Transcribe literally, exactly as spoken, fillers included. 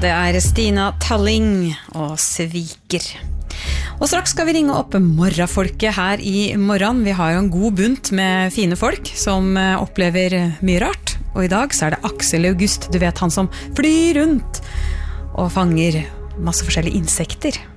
det er Stina Talling og Sviker. Og straks skal vi ringe opp morgenfolket her i morgen. Vi har jo en god bunt med fine folk som opplever mye rart. Og i dag så er det Aksel August, du vet han som flyr rundt og fanger masse forskjellige insekter.